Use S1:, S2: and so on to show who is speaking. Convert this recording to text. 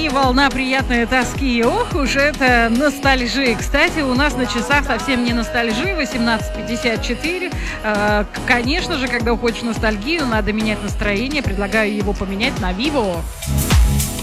S1: И волна приятной тоски. Ох уж это ностальжи. Кстати, у нас на часах совсем не ностальжи, 18:54. Конечно же, когда уходишь в ностальгию, надо менять настроение. Предлагаю его поменять на Vivo.